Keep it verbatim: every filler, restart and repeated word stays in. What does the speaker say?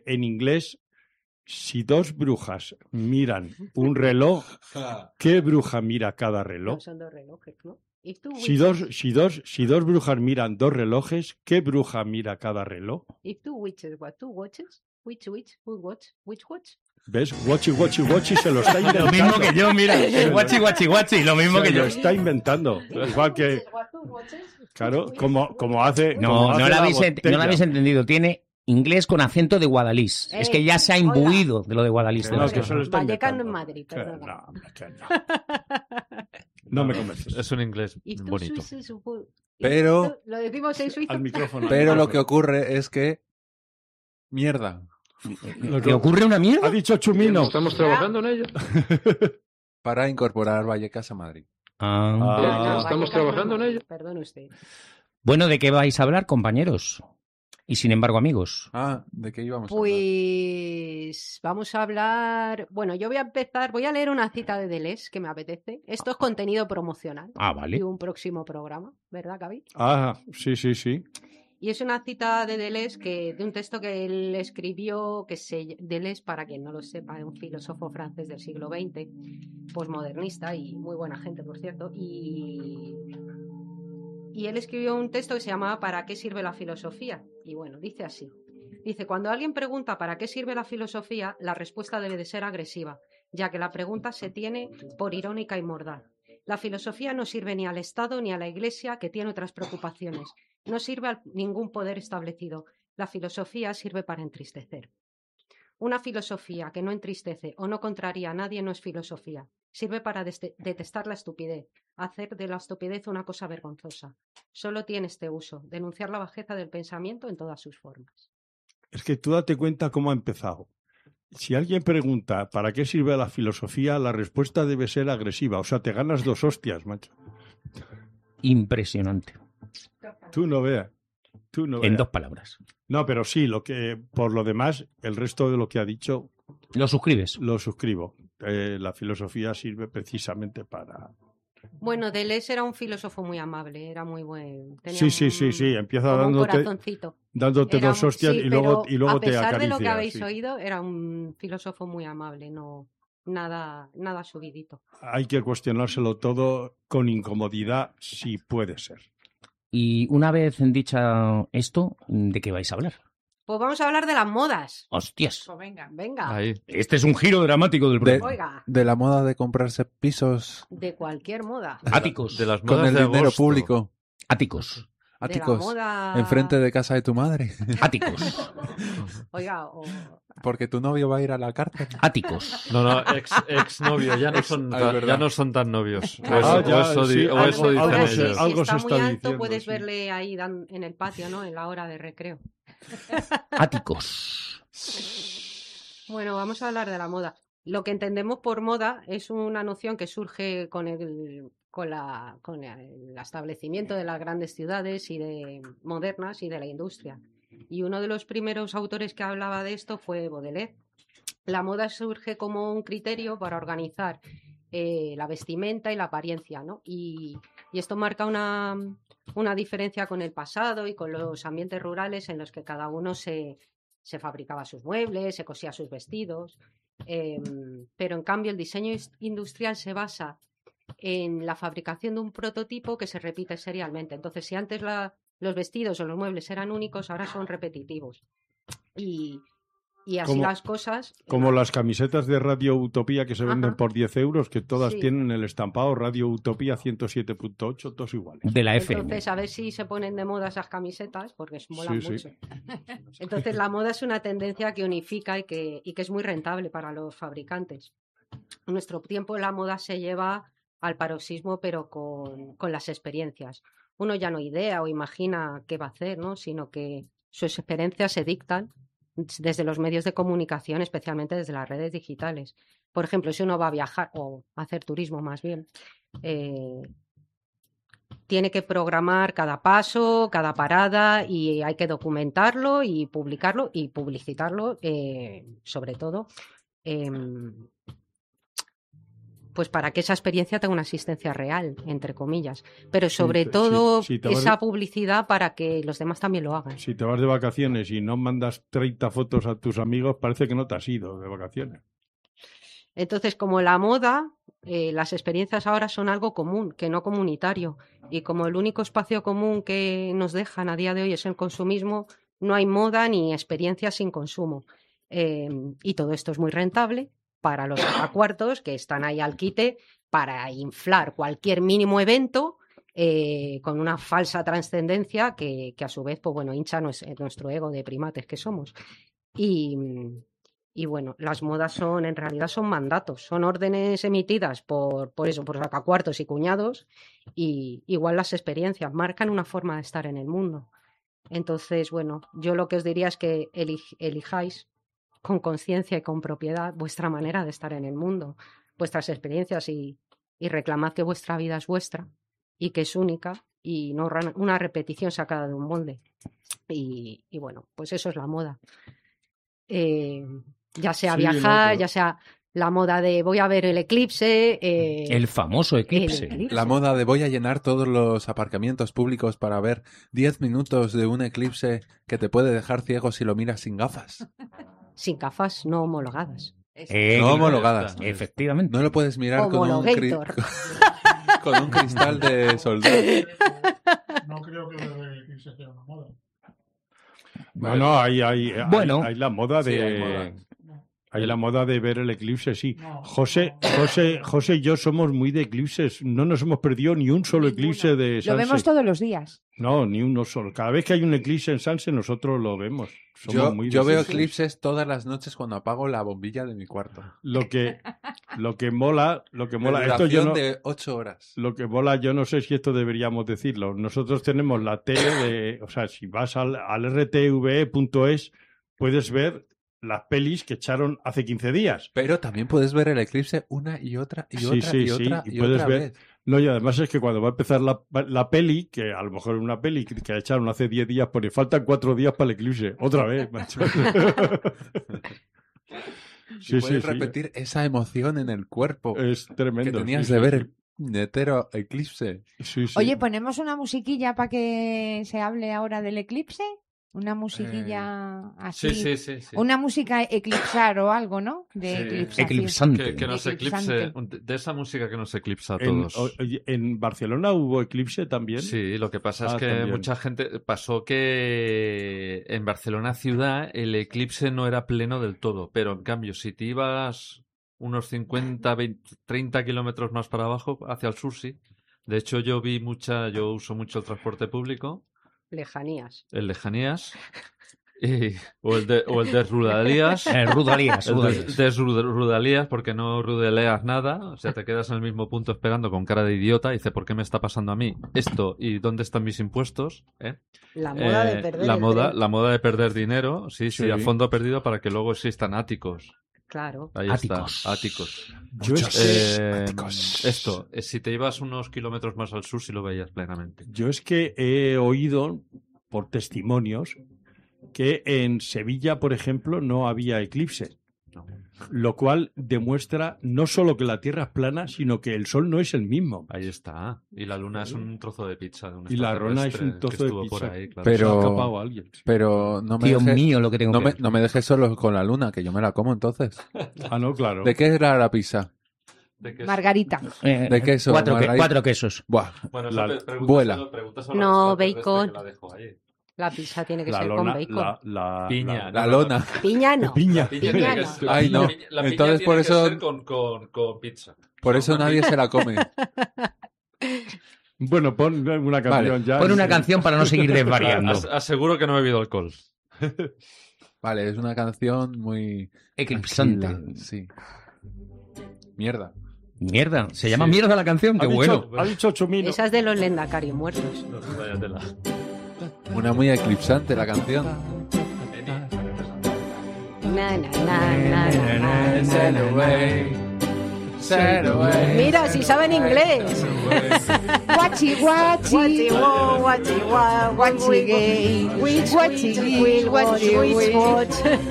en inglés, si dos brujas miran un reloj, ¿qué bruja mira cada reloj? No, son dos relojes, ¿no? If two Si witches- dos, si, dos, si dos brujas miran dos relojes, ¿qué bruja mira cada reloj? If two witches, what, two watches? Which witch? Who watch? Which watch? ¿Ves? Watchy, watchy, watchy se lo está inventando. Lo mismo que yo, mira. Se lo- Guachi, guachi, guachi. Lo mismo se que lo yo. está inventando. Igual que, claro, como, como hace... como No, hace no la, la habéis, ent- no botella. la habéis entendido. Tiene inglés con acento de Guadalís. Eh, es que ya se ha imbuido de lo de Guadalís. Que de no, las que cosas. se lo está Vallecano en inventando. Madrid, Que perdona. no, que no. No me convences. Es un inglés If two bonito. Swisses who- Pero- Lo decimos en suizo. Al micrófono. Pero lo que ocurre es que... Mierda. Lo ¿Que ocurre una mierda? Ha dicho Chumino. Estamos trabajando en ello. Para incorporar Vallecas a Madrid. Ah. Ah. No, Estamos Vallecano trabajando en no, ello. Perdone usted. Bueno, ¿de qué vais a hablar, compañeros? Y sin embargo, amigos. Ah, ¿de qué íbamos a hablar? Pues vamos a hablar. Bueno, yo voy a empezar. Voy a leer una cita de Deleuze que me apetece. Esto es contenido promocional Ah, vale. de un próximo programa, ¿verdad, Gaby? Ah, sí, sí, sí. Y es una cita de Deleuze que, de un texto que él escribió, que se, Deleuze, para quien no lo sepa, es un filósofo francés del siglo veinte, posmodernista y muy buena gente, por cierto. Y, y él escribió un texto que se llamaba ¿Para qué sirve la filosofía? Y bueno, dice así. Dice, cuando alguien pregunta ¿para qué sirve la filosofía?, la respuesta debe de ser agresiva, ya que la pregunta se tiene por irónica y mordaz. La filosofía no sirve ni al Estado ni a la Iglesia, que tiene otras preocupaciones. No sirve a ningún poder establecido. La filosofía sirve para entristecer. Una filosofía que no entristece o no contraría a nadie no es filosofía. Sirve para detestar la estupidez, hacer de la estupidez una cosa vergonzosa. Solo tiene este uso, denunciar la bajeza del pensamiento en todas sus formas. Es que tú date cuenta cómo ha empezado. Si alguien pregunta ¿para qué sirve la filosofía?, la respuesta debe ser agresiva. O sea, te ganas dos hostias, macho. Impresionante. Tú no veas. Tú no En veas. dos palabras. No, pero sí, lo que, por lo demás, el resto de lo que ha dicho ¿Lo suscribes? lo suscribo. Eh, la filosofía sirve precisamente para... Bueno, Deleuze era un filósofo muy amable, era muy buen. tenía Sí, sí, un- sí, sí, empieza como un dándote, corazoncito. dándote Era dos un- hostias sí, y luego, pero y luego a te pesar acaricia. de lo que habéis sí. oído, era un filósofo muy amable, no nada, nada subidito. Hay que cuestionárselo todo con incomodidad, si puede ser. Y una vez dicha esto, ¿de qué vais a hablar? Pues vamos a hablar de las modas. Hostias. Pues venga, venga. Ahí. Este es un giro dramático del De, programa. Oiga, de la moda de comprarse pisos de cualquier moda. Áticos. De las con modas el de dinero agosto. público. Áticos. De la Áticos. moda. Enfrente de casa de tu madre. Áticos. Oiga, o... Porque tu novio va a ir a la cárcel. Áticos. No, no, ex, ex novio, ya no son, Ah, es verdad. ya no son tan novios. O Ah, eso, ya, o eso, di- sí, o a lo eso dicen mejor algo si, se- ellos. si algo está se muy está alto, diciendo, puedes sí. verle ahí dan- en el patio, ¿no? En la hora de recreo. Áticos. Bueno, vamos a hablar de la moda. Lo que entendemos por moda es una noción que surge con el, con la, con el establecimiento de las grandes ciudades y de modernas y de la industria. Y uno de los primeros autores que hablaba de esto fue Baudelaire. La moda surge como un criterio para organizar eh, la vestimenta y la apariencia, ¿no? Y, y esto marca una, una diferencia con el pasado y con los ambientes rurales en los que cada uno se, se fabricaba sus muebles, se cosía sus vestidos. Eh, pero en cambio el diseño is- industrial se basa en la fabricación de un prototipo que se repite serialmente. Entonces, si antes la, los vestidos o los muebles eran únicos, ahora son repetitivos. Y, y así Como- las cosas... Como las camisetas de Radio Utopía que se venden Ajá. por diez euros, que todas Sí. tienen el estampado Radio Utopía ciento siete punto ocho, todos iguales. De la F M. Entonces, a ver si se ponen de moda esas camisetas, porque molan Sí, mucho. sí. Entonces, la moda es una tendencia que unifica y que, y que es muy rentable para los fabricantes. En nuestro tiempo, la moda se lleva al paroxismo, pero con, con las experiencias. Uno ya no idea o imagina qué va a hacer, ¿no? Sino que sus experiencias se dictan desde los medios de comunicación, especialmente desde las redes digitales. Por ejemplo, si uno va a viajar o a hacer turismo más bien, eh, tiene que programar cada paso, cada parada y hay que documentarlo y publicarlo y publicitarlo, eh, sobre todo. em, pues para que esa experiencia tenga una existencia real, entre comillas. Pero sobre te- todo si- si te vas esa de- publicidad para que los demás también lo hagan. Si te vas de vacaciones y no mandas treinta fotos a tus amigos, parece que no te has ido de vacaciones. Entonces, como la moda, eh, las experiencias ahora son algo común, que no comunitario. Y como el único espacio común que nos dejan a día de hoy es el consumismo, no hay moda ni experiencia sin consumo. Eh, y todo esto es muy rentable para los sacacuartos que están ahí al quite para inflar cualquier mínimo evento eh, con una falsa trascendencia que, que a su vez, pues bueno, hincha nues- nuestro ego de primates que somos. Y, y bueno, las modas son, en realidad son mandatos, son órdenes emitidas por, por eso, por sacacuartos y cuñados, y igual las experiencias marcan una forma de estar en el mundo. Entonces, bueno, yo lo que os diría es que elij- elijáis con conciencia y con propiedad vuestra manera de estar en el mundo, vuestras experiencias y, y reclamad que vuestra vida es vuestra y que es única y no ra- una repetición sacada de un molde. Y, y bueno, pues eso es la moda. Eh, ya sea Sí, no, viajar, pero- ya sea la moda de voy a ver el eclipse. eh, El famoso eclipse. el eclipse. La moda de voy a llenar todos los aparcamientos públicos para ver diez minutos de un eclipse que te puede dejar ciego si lo miras sin gafas. Sin gafas no homologadas. Eh, No homologadas. Efectivamente. No lo puedes mirar con un, cri- Homologator. con un cristal de soldado. No creo que lo del eclipse sea una moda. No, no, hay, hay, hay- Bueno. hay la moda Sí, de... hay moda. Hay la moda de ver el eclipse, sí. No, José, no. José, José y yo somos muy de eclipses. No nos hemos perdido ni un solo Ninguno. eclipse de Lo Sanse. vemos todos los días. No, ni uno solo. Cada vez que hay un eclipse en Sanse, nosotros lo vemos. Somos Yo, muy de yo veo eclipses. eclipses todas las noches cuando apago la bombilla de mi cuarto. Lo que, lo que mola, lo que De mola, esto yo duración no, de ocho horas. lo que mola, yo no sé si esto deberíamos decirlo. Nosotros tenemos la tele de, o sea, si vas al, al r t v e punto es, puedes ver las pelis que echaron hace quince días. Pero también puedes ver el eclipse una y otra y Sí, otra sí, y sí, otra y y, puedes otra ver- vez. No, y además es que cuando va a empezar la, la peli, que a lo mejor es una peli que, que echaron hace diez días, porque faltan cuatro días para el eclipse. Otra vez, macho. Y sí, sí, puedes sí. repetir esa emoción en el cuerpo Es tremendo. que tenías sí, de sí, ver sí. el netero eclipse. Sí, sí. Oye, ¿ponemos una musiquilla para que se hable ahora del eclipse? Una musiquilla así. Sí, sí, sí. sí. Una música eclipsar o algo, ¿no? De Sí. eclipsación. Eclipsante. Que, que nos eclipse, Eclipsante. de esa música que nos eclipsa a en, todos. o- oye, ¿en Barcelona hubo eclipse también? Sí, lo que pasa Ah, es que también. mucha gente pasó que en Barcelona ciudad el eclipse no era pleno del todo, pero en cambio si te ibas unos cincuenta, veinte, treinta kilómetros más para abajo, hacia el sur sí. De hecho yo vi mucha, yo uso mucho el transporte público, Lejanías. el lejanías y, o el de o el de Rudalías. Eh, Rudalías, El Rudalías. de, de Rud- Rudalías, porque no rudeleas nada, o sea, te quedas en el mismo punto esperando con cara de idiota y dice, ¿por qué me está pasando a mí esto? ¿Y dónde están mis impuestos? ¿Eh? La moda de Eh, perder la el moda, tren. la moda de perder dinero, sí, sí, Sí. a fondo perdido para que luego existan áticos. Claro. Ahí Áticos. está, áticos. Yo es que, Eh, áticos. esto, eh, si te ibas unos kilómetros más al sur, sí lo veías plenamente. yo es que he oído por testimonios que en Sevilla, por ejemplo, no había eclipse. No. Lo cual demuestra no solo que la Tierra es plana, sino que el Sol no es el mismo. Ahí está. Y la luna es un trozo de pizza. De un Y la rona es un extraterrestre trozo que de estuvo pizza. por ahí, claro. Pero- Se ha escapado alguien. Pero no me Dios dejes, mío, lo que tengo no que me, ver. no me dejes solo con la luna, que yo me la como entonces. Ah, no, claro. ¿De qué era la pizza? ¿De qué es? Margarita. Eh, ¿De queso, Cuatro, que- Margarita? cuatro quesos. Buah, Bueno, La- eso pre- vuela. pregúntaselo- pregúntaselo al No, extraterrestre bacon. que la dejó ahí. La pizza tiene que La ser lona, con bacon. la, la, Piña. la lona. Piña no. Piña. Piña Piña tiene que no. ser- la Ay, piña- no. la piña Entonces, tiene por que eso- ser con, con, con pizza. Por O eso sea, una nadie piña- se la come. Bueno, pon una canción Vale. ya. Pon una Sí. canción para no seguir desvariando. As- aseguro que no he bebido alcohol. Vale, es una canción muy... Eclipsante. tranquila, sí. Mierda. Mierda, se llama Sí. mierda la canción, Ha qué dicho, bueno. ha dicho Chumino. Esa es de los Lendakari muertos. No, vaya tela. Una muy eclipsante la canción. Na, na, na, na, na, na. Sail away, sail away. Mira, si saben inglés. Guachi, guachi. Guachi, wo, guachi, wa, Guachi, gay. Which, Guachi, which, will, watch, guachi, which, güey. watch.